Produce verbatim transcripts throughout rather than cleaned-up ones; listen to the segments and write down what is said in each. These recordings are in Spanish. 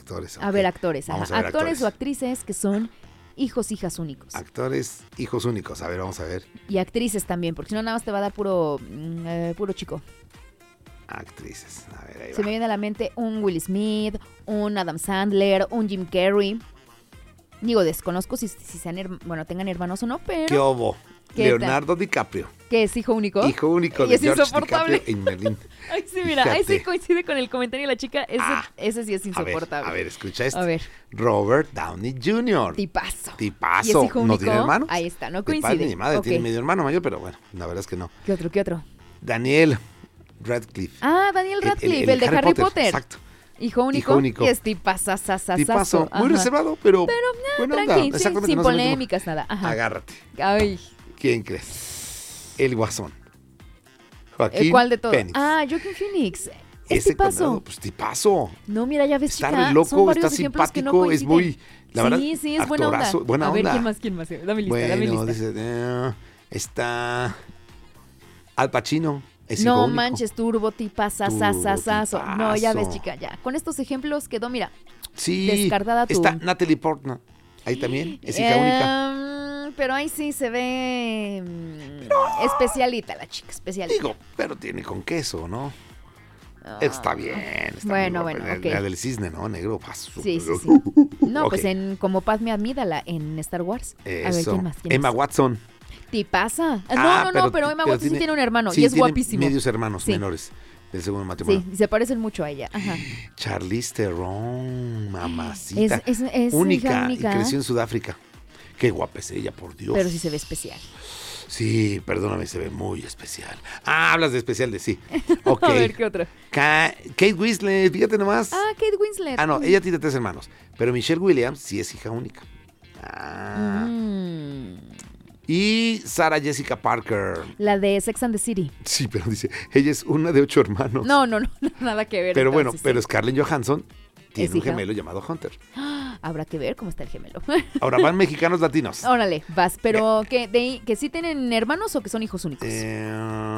actores. A ver, actores. Vamos ajá. a ver actores, actores o actrices que son hijos, hijas únicos. Actores, hijos únicos. A ver, vamos a ver. Y actrices también, porque si no nada más te va a dar puro, mm, eh, puro chico. Actrices. A ver, ahí Se va. me viene a la mente un Will Smith, un Adam Sandler, un Jim Carrey. Digo, desconozco si, si sean her- bueno, tengan hermanos o no, pero... ¿Qué obo? ¿Qué Leonardo DiCaprio. ¿Qué es hijo único? Hijo único Y de es George insoportable. DiCaprio y Merlin. Ay, sí, mira, ahí sí Fíjate. coincide con el comentario de la chica. Ese, Ah, ese sí es A ver, insoportable. a ver, escucha esto. A ver, Robert Downey junior tipazo. Tipazo. ¿Y es hijo ¿No único? tiene hermanos? Ahí está, no De padre coincide. ni madre, Ok. tiene medio hermano mayor, pero bueno, la verdad es que no. ¿Qué otro, qué otro? Daniel Radcliffe. Ah, Daniel El- el- Radcliffe, el, el de Harry Harry Potter. Potter, exacto. Hijo único. Hijo único. Y es tipazazazazazo. Tipazo, muy Ajá. reservado, pero, Pero, buena onda. tranqui, sí, Exactamente, sin no se mete polémicas, nada. como- Ajá. Agárrate. Ay, ¿Quién crees? El Guasón. ¿el Joaquín cuál de todos? Phoenix. Ah, Joaquin Phoenix. Es Ese tipazo. condado, pues tipazo. No, mira, ya ves, Está chica, re loco, son varios está ejemplos que no simpático, es coinciden. muy, la verdad, sí, sí, es buena onda. actorazo, buena A ver, onda. ¿quién más, quién más? Dame lista, dame Bueno, lista. dice, eh, está Al Pacino. Es hijo No único. manches, turbo, tipazazazazazo. Turbo, No, ya ves, tipazo. chica, ya. Con estos ejemplos quedó, mira, Sí, descartada tu- está Natalie Portman. Ahí también, es hija eh, única. Pero ahí sí se ve mm, especialita la chica, especialita. Digo, pero tiene con queso, ¿no? Ah, Está bien. Está Bueno, muy guapa. bueno, La- ok. La del cisne, ¿no? Negro. pa, Sí, sí, súper- sí. No, Ok. pues en como Padme Amídala en Star Wars. A ver, Eso. ¿quién más? ¿Quién Emma más? Watson. Tipaza. Ah, Ah, no, no, pero- no, pero Emma pero Watson sí tiene- tiene un hermano Sí, y es tiene guapísimo. medios hermanos Sí. menores del segundo Sí, matrimonio. y se parecen mucho a ella. Ajá. Charlize Theron, mamacita. Es, es, es única, hija única, y creció en Sudáfrica. Qué guapa es ella, por Dios. pero sí se ve especial. Sí, perdóname, se ve muy especial. Ah, hablas de especial de sí. Ok. A ver, ¿qué otra? Ka- Kate Winslet, fíjate nomás. Ah, Kate Winslet. Ah, no, ella tiene tres hermanos. Pero Michelle Williams sí es hija única. Ah. Mm, Y Sarah Jessica Parker. la de Sex and the City. Sí, pero dice, ella es una de ocho hermanos. No, no, no, nada que ver. Pero bueno, entonces, pero sí. Scarlett Johansson tiene ¿Es un hija? gemelo llamado Hunter. Habrá que ver cómo está el gemelo. Ahora van mexicanos latinos. Órale, vas. Pero que, de, que sí tienen hermanos o que son hijos únicos. Eh,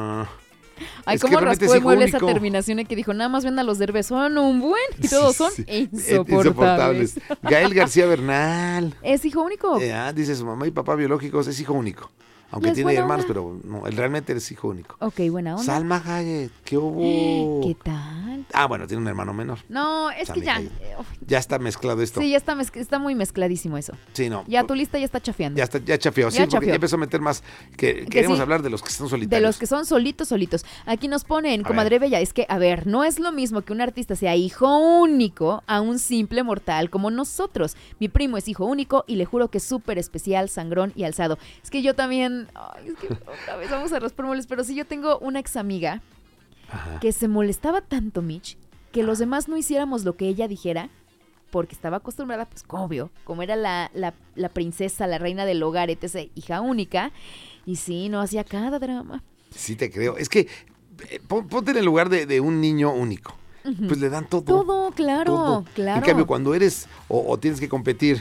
Ay, es que cómo realmente raspó es el hijo mueble esa único. terminación que dijo, nada más ven a los derbes, son un buen y todos sí, son sí. insoportables. Insoportables. Gael García Bernal. ¿Es hijo único? Eh, ah, dice su mamá y papá biológicos, es hijo único. Aunque Es tiene buena hermanos, onda. pero no, él realmente es hijo único. Ok, buena onda. Salma Hayek, ¿qué hubo? ¿Qué tal? Ah, bueno, tiene un hermano menor. No, es que Salma ya. Hayek. eh, uf, Ya está mezclado esto. Sí, ya está, mezc- está muy mezcladísimo eso. Sí, no. Ya tu lista ya está chafeando. Ya está, ya chafió. Sí, Ya porque chafió. ya empezó a meter más. Que, queremos sí. hablar de los que están De solitarios. los que son solitos, solitos. Aquí nos ponen, A comadre Bella, es que, a ver, no es lo mismo que un artista sea hijo único a un simple mortal como nosotros. Mi primo es hijo único y le juro que es súper especial, sangrón y alzado. Es que yo también, ay, es que otra vez vamos a raspar muebles, pero sí yo tengo una ex amiga Ajá. que se molestaba tanto, Mitch, que los demás no hiciéramos lo que ella dijera porque estaba acostumbrada, pues obvio, como era la, la, la princesa, la reina del hogar, etcétera, hija única, y sí, no hacía cada drama. Sí, te creo. Es que eh, pon- ponte en el lugar de, de un niño único. Pues le dan todo. Todo, claro, todo. claro. En cambio, cuando eres o, o tienes que competir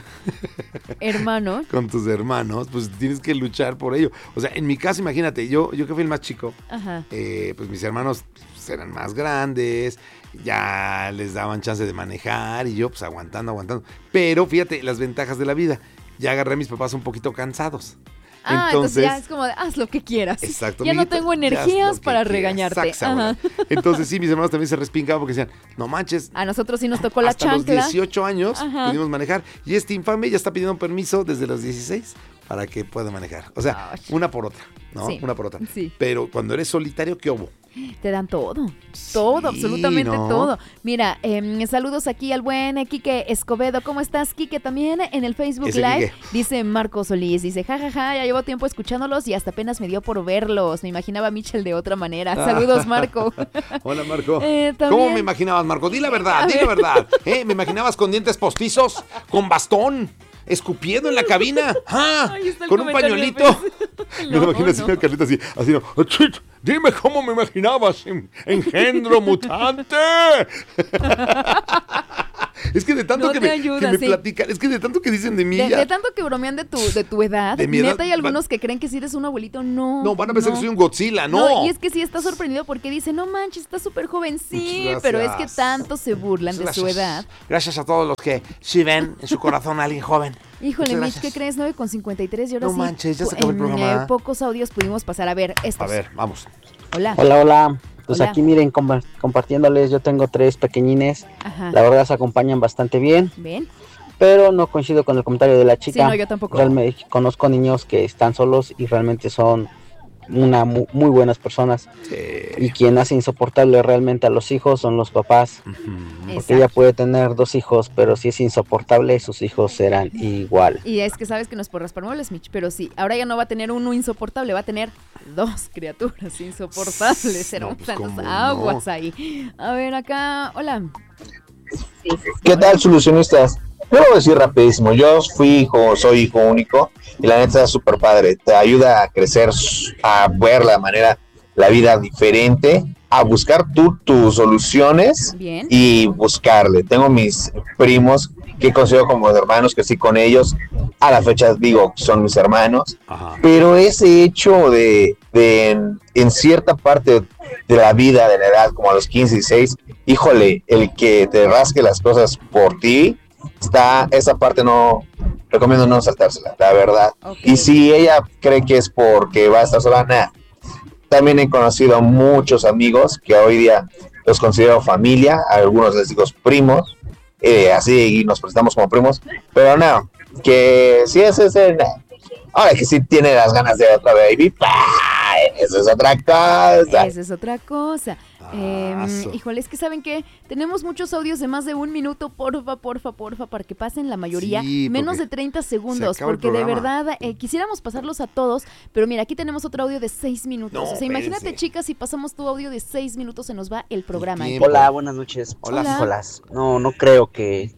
Hermano. con tus hermanos, pues tienes que luchar por ello. O sea, en mi caso, imagínate, yo, yo que fui el más chico, Ajá. eh, pues mis hermanos pues, eran más grandes, ya les daban chance de manejar y yo pues aguantando, aguantando. Pero fíjate, las ventajas de la vida. Ya agarré a mis papás un poquito cansados. Ah, entonces, ya es como de, haz lo que quieras. Exacto. Ya no amiguito, tengo ya haz lo energías que para quieras. regañarte. Saxa, ahora. Ajá. Entonces sí, mis hermanos también se respingaban porque decían, no manches, A nosotros sí nos tocó la hasta chancla. los dieciocho años Ajá. pudimos manejar. Y este infame ya está pidiendo permiso desde los dieciséis para que pueda manejar. O sea, Ay. una por otra, ¿no? Sí, Una por otra. sí. Pero cuando eres solitario, ¿qué hubo? Te dan todo, todo, Sí, absolutamente ¿no? todo. Mira, em, saludos aquí al buen eh, Quique Escobedo. ¿Cómo estás, Quique? También en el Facebook Ese Live. Quique. Dice Marco Solís, dice, jajaja, ja, ja, ya llevo tiempo escuchándolos y hasta apenas me dio por verlos. Me imaginaba a Mitchell de otra manera. Saludos, Marco. Hola, Marco. Eh, también- ¿Cómo me imaginabas, Marco? Di la verdad, A di la ver. verdad. ¿Eh? ¿Me imaginabas con dientes postizos? ¿Con bastón? ¿Escupiendo en la cabina? ¡Ah! Ahí está el ¿Con un comentario, pañuelito? pues. Me lo No, imagino así, no. una Carlita así, así, no. "Chit, dime cómo me imaginabas, en- engendro mutante". Es que de tanto No que, te me, ayuda, que me sí. platican, es que de tanto que dicen de mí De, ya. de tanto que bromean de tu, de tu edad, De mi edad, neta hay algunos van- que creen que si eres un abuelito, no. No, van a pensar no. que soy un Godzilla, no. Y es que sí está sorprendido porque dice, no manches, está súper joven, sí, Muchas pero es que gracias. tanto se burlan de su Gracias. edad. Gracias a todos los que sí ven en su corazón a alguien joven. Híjole, Muchas Mitch, gracias. ¿qué crees? nueve con cincuenta y tres y ahora No sí. manches, ya se pu- acabó el en, programa. eh, pocos audios pudimos pasar. A ver, estos. A ver, vamos. Hola. Hola, hola. Pues Hola. aquí miren, compa- compartiéndoles, yo tengo tres pequeñines. Ajá. La verdad se acompañan bastante bien, ¿Ven? pero no coincido con el comentario de la chica. Sí, no, yo tampoco. Realmente conozco niños que están solos y realmente son una mu- muy buenas personas. Y quien hace insoportable realmente a los hijos son los papás. Porque Exacto. ella puede tener dos hijos, pero si es insoportable, sus hijos serán igual. Y es que sabes que no es por raspar muebles, Mitch, pero sí, ahora ya no va a tener uno insoportable, va a tener dos criaturas insoportables. Serán No, pues, tantas ¿cómo no? aguas ahí. A ver, acá, hola. ¿Qué tal, solucionistas? Yo voy a decir rapidísimo, yo fui hijo, soy hijo único y la neta es súper padre, te ayuda a crecer, a ver la manera, la vida diferente, a buscar tú tus soluciones Bien. y buscarle. Tengo mis primos que considero como hermanos, que sí con ellos, a la fecha digo son mis hermanos, Ajá. pero ese hecho de, de en, en cierta parte de la vida, de la edad, como a los quince y dieciséis, híjole, el que te rasque las cosas por ti, está, esa parte no, recomiendo no saltársela, la verdad. Ok. Y si ella cree que es porque va a estar sola, nada. También he conocido a muchos amigos que hoy día los considero familia, a algunos les digo primos, eh, así y nos presentamos como primos, pero no, que si es ese, no. Ahora que sí tiene las ganas de otra baby, ¡pah! Eso es otra cosa. Esa es otra cosa. Eh, Aso. híjole, es que ¿saben qué? Tenemos muchos audios de más de un minuto, porfa, porfa, porfa, para que pasen la mayoría. Sí, menos porque de treinta se segundos, acaba el porque de programa. verdad eh, quisiéramos pasarlos a todos, pero mira, aquí tenemos otro audio de seis minutos. No, o sea, imagínate, espérense. chicas, si pasamos tu audio de seis minutos, se nos va el programa. tiempo. Hola, buenas noches. Hola. Hola. Nicolás. No, no creo que,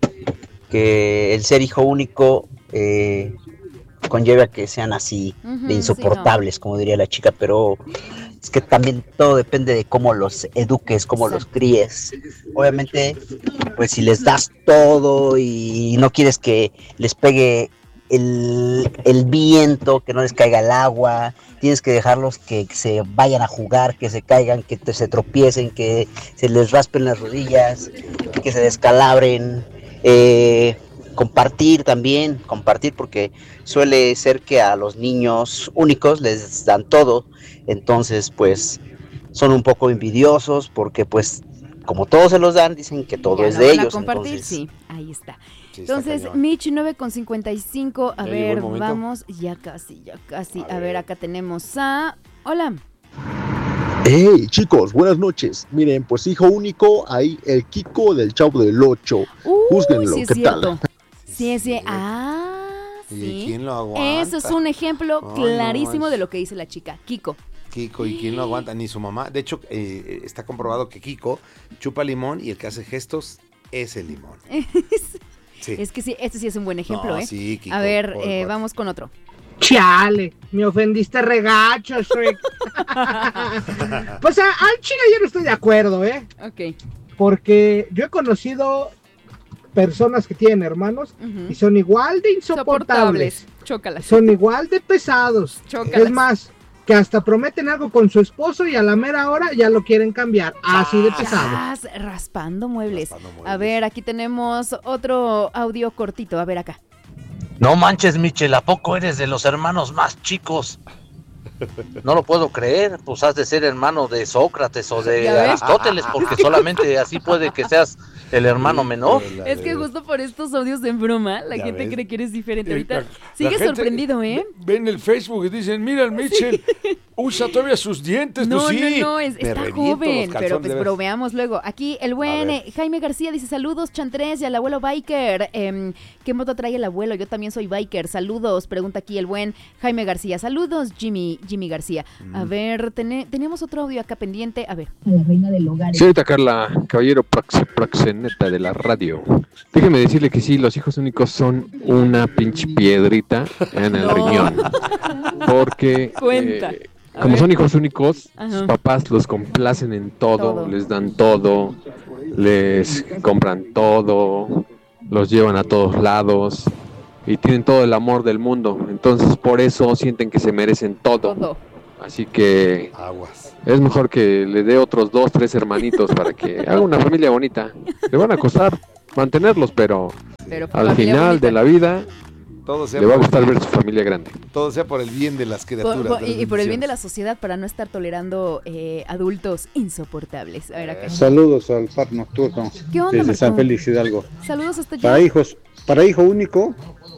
que el ser hijo único eh, conlleve a que sean así Ujú, de insoportables, como diría la chica, pero es que también todo depende de cómo los eduques, cómo los Exacto. críes. Obviamente, pues si les das todo y no quieres que les pegue el, el viento, que no les caiga el agua, tienes que dejarlos que se vayan a jugar, que se caigan, que te- se tropiecen, que se les raspen las rodillas, que se descalabren. Eh, compartir también, compartir porque suele ser que a los niños únicos les dan todo, entonces pues son un poco envidiosos porque pues como todos se los dan, dicen que todo Ya es lo de van a ellos. compartir, Entonces, sí, ahí está. Sí, está Entonces, cañón. Mitch, nueve con cincuenta y cinco. A Ya llegó el ver, momento. vamos, ya casi, ya casi. A A ver, ver. acá tenemos a... Hola. Hey chicos, buenas noches. Miren, pues hijo único, ahí el Kiko del Chavo del Ocho. Uy, Júzguenlo, sí es ¿qué tal? cierto. Sí, sí. Sí. Ah, ¿Y sí. quién lo aguanta? Eso es un ejemplo Ay, no clarísimo de manches. lo que dice la chica. Kiko. Kiko, ¿y quién lo aguanta? Ni su mamá. De hecho, eh, está comprobado que Kiko chupa limón y el que hace gestos es el limón. Sí. Es que sí, este sí es un buen ejemplo, No, ¿eh? sí, Kiko, a ver, pobre eh, cuate. vamos con otro. Chale, me ofendiste regacho, Shrek. Pues a- al chile yo no estoy de acuerdo, ¿eh? Ok. Porque yo he conocido personas que tienen hermanos Ujú. y son igual de insoportables, Chócalas. son igual de pesados. Chócalas. Es más, que hasta prometen algo con su esposo y a la mera hora ya lo quieren cambiar. Así de pesado. Chas, raspando muebles. Raspando muebles. A ver, aquí tenemos otro audio cortito. A ver acá. No manches, Michel, ¿a poco eres de los hermanos más chicos? No lo puedo creer, pues has de ser hermano de Sócrates o de ¿Ya ves? Aristóteles, porque solamente así puede que seas el hermano menor. Es que justo por estos audios de broma, la Ya gente ves. cree que eres diferente. Eh, Ahorita la- la sigue gente sorprendido, ¿eh? Ven el Facebook y dicen, mira el Mitchell, usa todavía sus dientes, No, pues sí. no, no, es- Me está reviento los joven, calzones, pero pues de veras. bromeamos luego. Aquí el buen ver. eh, Jaime García dice, saludos Chantres y al abuelo Biker. Em, ¿Qué moto trae el abuelo? Yo también soy Biker, saludos. Pregunta aquí el buen Jaime García. Saludos, Jimmy, Jimmy García. A ver, tene- teníamos otro audio acá pendiente. A ver. Señorita Carla, caballero prox- proxeneta de la radio. Déjeme decirle que sí, los hijos únicos son una pinche piedrita en el No. riñón. Porque Cuenta. eh, A como ver. son hijos únicos, Ajá. sus papás los complacen en todo, Todo. les dan todo, les compran todo. los llevan a todos lados y tienen todo el amor del mundo. Entonces por eso sienten que se merecen todo. Todo. Así que Aguas. es mejor que le dé otros dos, tres hermanitos para que haga una familia bonita. Le van a costar mantenerlos, pero, Pero al familia final bonita. de la vida Todo sea, le va a por, gustar ver su familia grande. todo sea por el bien de las Por- criaturas. por- de y, las y por el bien de la bendiciones. sociedad para no estar tolerando eh, adultos insoportables. A ver acá. Saludos al Parque Nocturno ¿Qué onda, desde San Marco? Félix Hidalgo. Saludos hasta allá. Para hijos, para hijo único,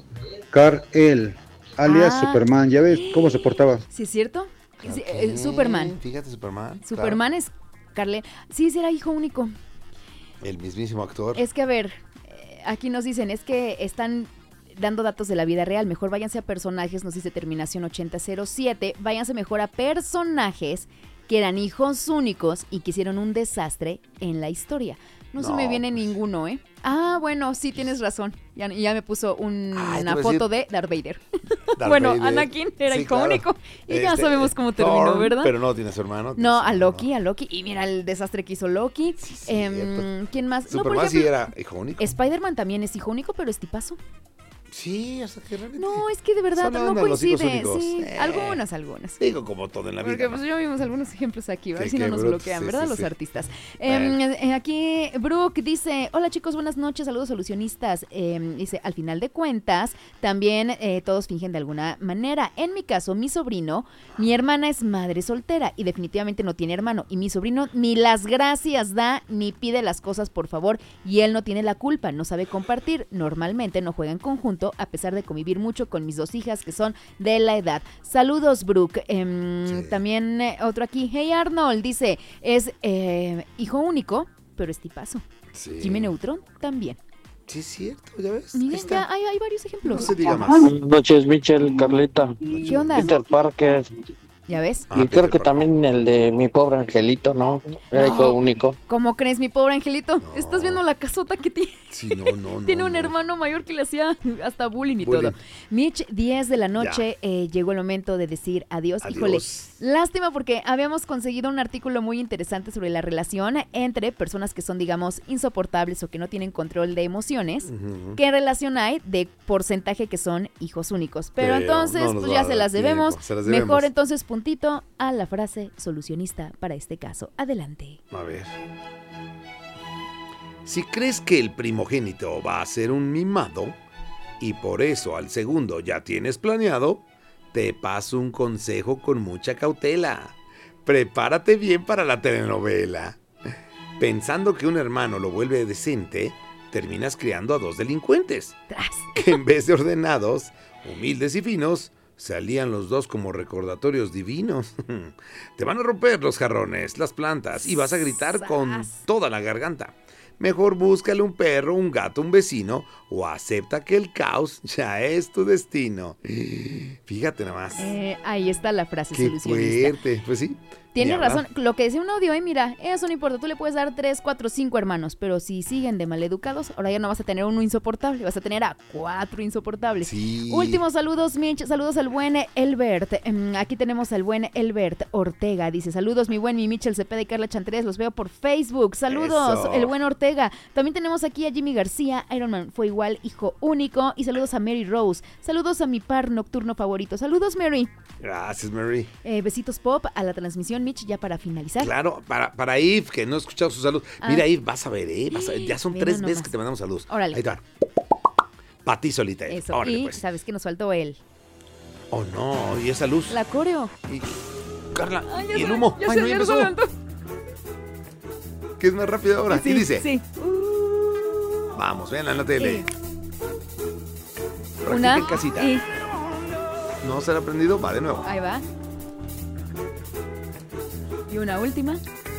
Kal-El, alias Ah. Superman. ¿Ya ves cómo se portaba? ¿Sí es cierto? Sí, Ok, eh, Superman. Fíjate, Superman. Superman es Carle. Sí, será hijo único. claro. El mismísimo actor. Es que, a ver, eh, aquí nos dicen, es que están dando datos de la vida real. Mejor váyanse a personajes, nos dice terminación ochenta cero siete. Váyanse mejor a personajes que eran hijos únicos y que hicieron un desastre en la historia. No, se No, me viene pues. ninguno, ¿eh? Ah, bueno, sí tienes razón. Ya, ya me puso un- Ay, te una iba a foto decir- de Darth Vader. Darth bueno, Vader. Anakin era Sí, hijo claro. único. Y ya Este, sabemos cómo terminó, Thorn, ¿verdad? Pero no tiene su hermano. tiene No, su a hermano. Loki, a Loki. Y mira el desastre que hizo Loki. Sí, Em, cierto. ¿Quién más? No, por Superman sí ejemplo, era hijo único. Spider-Man también es hijo único, pero es tipazo. Sí, hasta que realmente. No, es que de verdad Son la no onda de los hijos coincide. únicos. Sí, Eh. algunas, algunas. Digo, como todo en la vida. Porque pues ya vimos algunos ejemplos aquí, a ver Sí, si no qué nos brutos, bloquean, sí, ¿verdad? sí, Los sí. artistas. Bueno. Eh, eh, aquí Brooke dice, hola chicos, buenas noches, saludos solucionistas. Eh, dice, al final de cuentas, también eh, todos fingen de alguna manera. En mi caso, mi sobrino, mi hermana es madre soltera y definitivamente no tiene hermano. Y mi sobrino ni las gracias da, ni pide las cosas por favor. Y él no tiene la culpa, no sabe compartir. Normalmente no juega en conjunto, a pesar de convivir mucho con mis dos hijas que son de la edad. Saludos, Brooke. Em, Sí. También eh, otro aquí, hey Arnold, dice, es eh, hijo único, pero es tipazo. Sí. Jimmy Neutron también. Sí, es cierto, ya ves. Ahí Miren, está. ya hay, hay varios ejemplos. No se diga más. Buenas noches, Michelle, Carlita, ¿Qué onda? Peter Parker. ¿Ya ves? Ah, y Peter creo que Parker. también el de mi pobre angelito, ¿no? Era hijo No. único. ¿Cómo crees, mi pobre angelito? No. ¿Estás viendo la casota que tiene? Sí, no, no, no. Tiene un no. hermano mayor que le hacía hasta bullying y Bullying. todo. Mitch, diez de la noche, eh, llegó el momento de decir adiós. Adiós. Híjole, lástima porque habíamos conseguido un artículo muy interesante sobre la relación entre personas que son, digamos, insoportables o que no tienen control de emociones. Ujú. ¿Qué relación hay de porcentaje que son hijos únicos? Pero, Pero entonces, no nos pues va ya a se dar las debemos. tiempo, se las debemos. Mejor entonces puntito a la frase solucionista para este caso. Adelante. A ver. Si crees que el primogénito va a ser un mimado y por eso al segundo ya tienes planeado, te paso un consejo con mucha cautela. Prepárate bien para la telenovela. Pensando que un hermano lo vuelve decente, terminas criando a dos delincuentes, Tras. que en vez de ordenados, humildes y finos, salían los dos como recordatorios divinos. Te van a romper los jarrones, las plantas y vas a gritar con Sas. toda la garganta. Mejor búscale un perro, un gato, un vecino o acepta que el caos ya es tu destino. Fíjate nada más. Eh, ahí está la frase Qué solucionista. fuerte. Pues sí. Tienes ni hablar. razón, lo que decía un audio, eh, mira, eso no importa, tú le puedes dar tres, cuatro, cinco hermanos, pero si siguen de maleducados, ahora ya no vas a tener uno insoportable, vas a tener a cuatro insoportables. Sí. Últimos saludos, Mitch, saludos al buen Elbert, Em, aquí tenemos al buen Elbert Ortega, dice, saludos mi buen mi Mitchell Cepeda y Carla Chantres, los veo por Facebook, saludos, Eso. el buen Ortega, también tenemos aquí a Jimmy García, Iron Man fue igual, hijo único, y saludos a Mary Rose, saludos a mi par nocturno favorito, saludos Mary, Gracias, Mary. eh, besitos pop a la transmisión, Mitch, ya para finalizar. Claro, para, para Eve, que no he escuchado su salud. Ah. Mira, Eve, vas a ver, ¿eh? Vas a ver, ya son Mira tres nomás. veces que te mandamos salud. Órale. Ahí te va. Para ti solita, Eve. Eso, Órale, y pues. sabes que nos faltó él. Oh, no, y esa luz. La coreo. Y- Carla, Ay, ya y el se- humo. ya Ay, se- no, ya ya se empezó. levantó. ¿Qué es más rápido ahora? Sí, ¿Qué dice? Sí. Vamos, vean en la tele. Practica Una. en casita. Y ¿No se ha aprendido? Va de nuevo. ahí va. Y una última.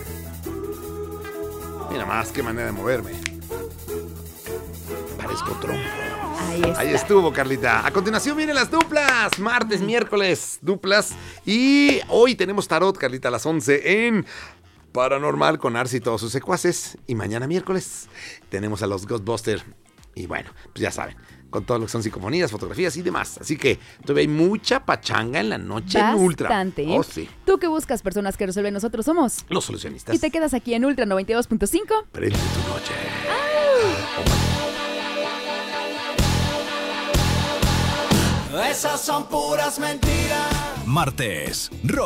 Mira más, qué manera de moverme. Parezco trompo. Ahí está. Ahí estuvo, Carlita. A continuación vienen las duplas. Martes, miércoles, duplas. Y hoy tenemos tarot, Carlita, a las once en Paranormal con Arce y todos sus secuaces. Y mañana miércoles tenemos a los Ghostbusters. Y bueno, pues ya saben, con todo lo que son psicofonías, fotografías y demás. Así que todavía hay mucha pachanga en la noche en Ultra. Bastante, ¿eh? Oh, sí. Tú que buscas personas que resuelven, nosotros somos. Los solucionistas. Y te quedas aquí en Ultra noventa y dos punto cinco. Prende tu noche. Esas son puras mentiras. Martes,